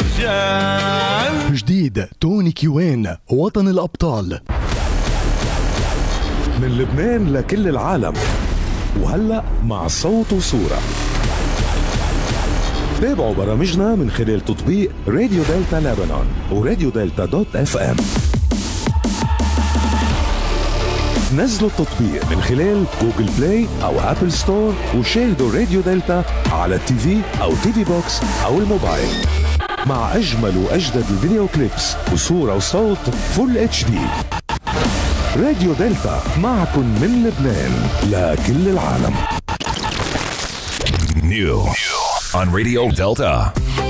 الرجال. جديد توني كيوان وطن الأبطال، من لبنان لكل العالم، وهلأ مع صوت وصورة. تابعوا برامجنا من خلال تطبيق راديو دلتا لبنان وراديو دلتا دوت اف ام. نزلوا التطبيق من خلال جوجل بلاي او ابل ستور وشاهدوا راديو دلتا على التي في او تي في بوكس او الموبايل، مع اجمل واجدد الفيديو كليبس وصورة وصوت فول اتش دي. راديو دلتا معكم من لبنان لكل العالم. New on Radio Delta.